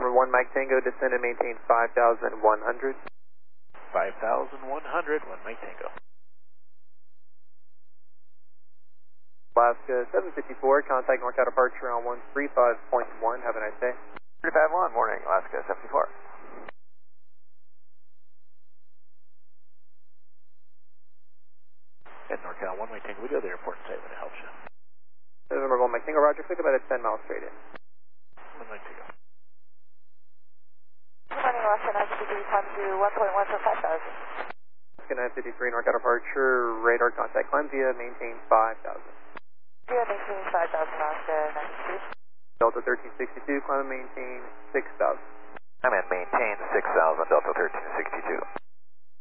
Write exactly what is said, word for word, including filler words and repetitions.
November one Mike Tango, descend and maintain five thousand one hundred. five thousand one hundred, one Mike Tango. Alaska seven fifty-four, contact NorCal departure on one three five point one. Have a nice day. three five one, morning, Alaska seventy-four. At NorCal one Mike Tango, we go to the airport and say when it helps you. November one Mike Tango, roger, click about a ten miles straight in. one Mike Tango. Good morning, Alaska nine fifty-three, time to one point one for five thousand. Alaska nine fifty-three, NorCal departure, radar contact, climb via, maintain five thousand. Via maintain five thousand, Alaska nine fifty-three. Delta thirteen sixty-two, climb and maintain six thousand. I'm at maintain six thousand, Delta thirteen sixty-two.